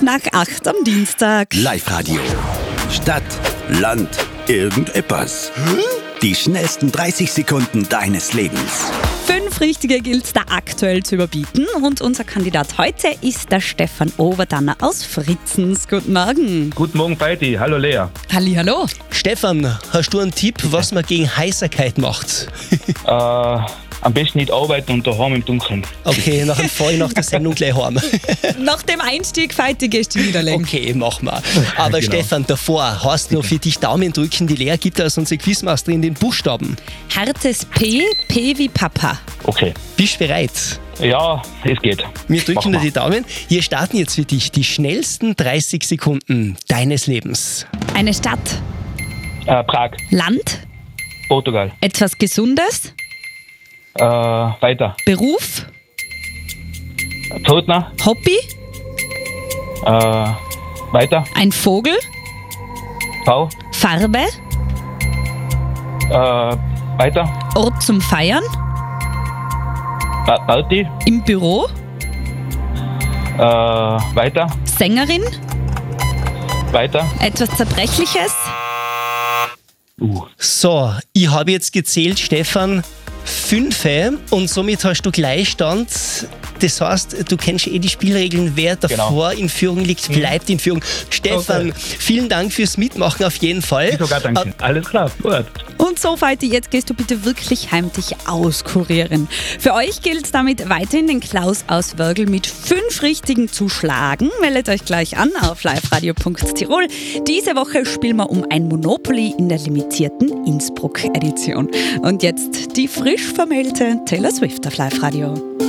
nach 8 am Dienstag. Live-Radio. Stadt, Land, irgendetwas. Die schnellsten 30 Sekunden deines Lebens. 5 richtige gilt da aktuell zu überbieten. Und unser Kandidat heute ist der Stefan Oberdanner aus Fritzens. Guten Morgen. Guten Morgen, Beiti. Hallo, Lea. Hallo. Stefan, hast du einen Tipp, was man gegen Heiserkeit macht? Am besten nicht arbeiten und daheim im Dunkeln. Okay, nachher fahre ich nach der Sendung gleich heim. Nach dem Einstieg feite gehst du niederlegen. Okay, machen wir. Aber Genau. Stefan, davor hast du noch für dich Daumen drücken. Die Lea gibt als unsere Quizmasterin den Buchstaben. Hartes P, P wie Papa. Okay. Bist du bereit? Ja, es geht. Wir drücken dir Mach die Daumen. Hier starten jetzt für dich die schnellsten 30 Sekunden deines Lebens. Eine Stadt. Prag, Land. Portugal. Etwas Gesundes. Weiter. Beruf. Totner. Hobby. Weiter. Ein Vogel. V. Farbe. Weiter. Ort zum Feiern. Party. Im Büro. Weiter. Sängerin. Weiter. Etwas Zerbrechliches. So, ich habe jetzt gezählt, Stefan, 5 und somit hast du Gleichstand. Das heißt, du kennst die Spielregeln. Wer davor in Führung liegt, bleibt in Führung. Stefan, vielen Dank fürs Mitmachen auf jeden Fall. Sogar danke. Alles klar. Gut. Und so, Falti, jetzt gehst du bitte wirklich heimlich auskurieren. Für euch gilt damit weiterhin den Klaus aus Wörgl mit 5 Richtigen zu schlagen. Meldet euch gleich an auf liveradio.tirol. Diese Woche spielen wir um ein Monopoly in der limitierten Innsbruck-Edition. Und jetzt die frisch vermählte Taylor Swift auf Live Radio.